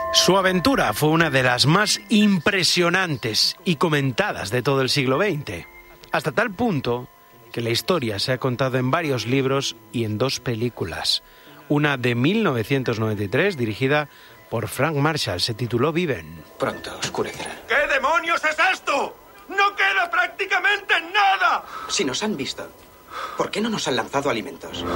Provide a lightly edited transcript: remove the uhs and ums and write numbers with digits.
Su aventura fue una de las más impresionantes y comentadas de todo el siglo XX, hasta tal punto que la historia se ha contado en varios libros y en 2 películas. Una de 1993, dirigida por Frank Marshall, se tituló Viven. Pronto oscurecerá. ¿Qué demonios es esto? ¡No queda prácticamente nada! Si nos han visto, ¿por qué no nos han lanzado alimentos?